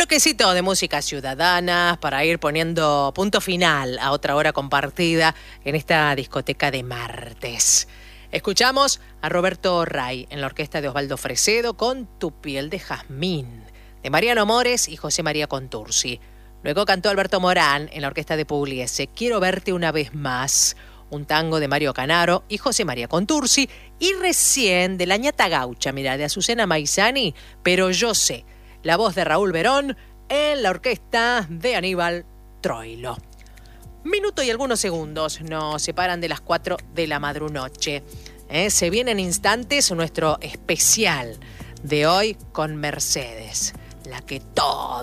bloquecito de música ciudadana para ir poniendo punto final a otra hora compartida en esta discoteca de martes. Escuchamos a Roberto Ray en la orquesta de Osvaldo Fresedo con Tu piel de jazmín, de Mariano Mores y José María Contursi. Luego cantó Alberto Morán en la orquesta de Pugliese, Quiero verte una vez más, un tango de Mario Canaro y José María Contursi. Y recién de La ñata gaucha, mira, de Azucena Maizani, Pero yo sé, la voz de Raúl Verón en la orquesta de Aníbal Troilo. Minuto y algunos segundos nos separan de las 4 de la madrunoche. Se viene en instantes nuestro especial de hoy con Mercedes, la que todo